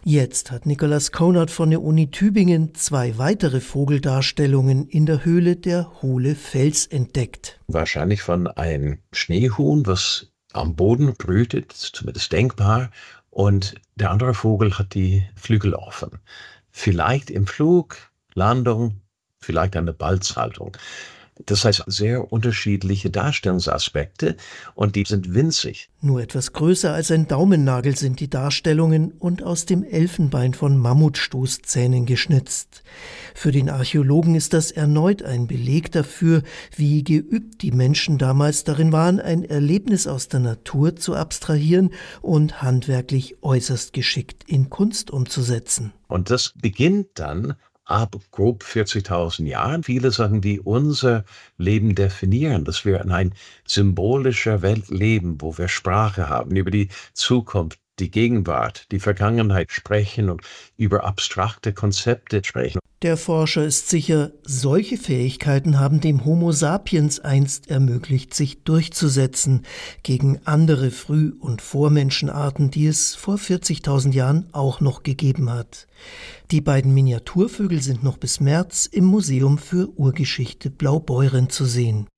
Jetzt hat Nicolas Conard von der Uni Tübingen 2 weitere Vogeldarstellungen in der Höhle der Hohle Fels entdeckt. Wahrscheinlich von einem Schneehuhn, was am Boden brütet, zumindest denkbar. Und der andere Vogel hat die Flügel offen. Vielleicht im Flug, Landung, vielleicht eine Balzhaltung. Das heißt, sehr unterschiedliche Darstellungsaspekte und die sind winzig. Nur etwas größer als ein Daumennagel sind die Darstellungen und aus dem Elfenbein von Mammutstoßzähnen geschnitzt. Für den Archäologen ist das erneut ein Beleg dafür, wie geübt die Menschen damals darin waren, ein Erlebnis aus der Natur zu abstrahieren und handwerklich äußerst geschickt in Kunst umzusetzen. Und das beginnt dann ab grob 40.000 Jahren. Viele Sachen, die unser Leben definieren, dass wir in einer symbolischen Welt leben, wo wir Sprache haben, über die Zukunft, die Gegenwart, die Vergangenheit sprechen und über abstrakte Konzepte sprechen. Der Forscher ist sicher, solche Fähigkeiten haben dem Homo sapiens einst ermöglicht, sich durchzusetzen gegen andere Früh- und Vormenschenarten, die es vor 40.000 Jahren auch noch gegeben hat. Die beiden Miniaturvögel sind noch bis März im Museum für Urgeschichte Blaubeuren zu sehen.